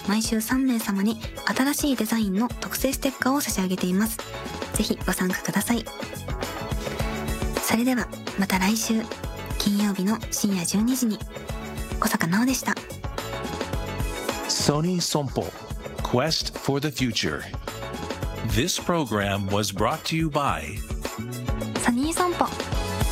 毎週3名様に新しいデザインの特製ステッカーを差し上げています。ぜひご参加ください。それではまた来週金曜日の深夜12時に。小坂直でした。 Sony Sompo Quest for the Future. This program was brought to you by